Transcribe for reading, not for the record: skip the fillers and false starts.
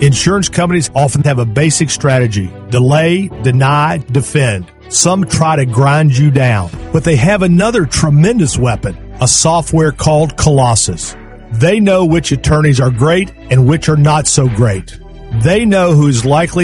Insurance companies often have a basic strategy: delay, deny, defend. Some try to grind you down, but they have another tremendous weapon, a software called Colossus. They know which attorneys are great and which are not so great. They know who is likely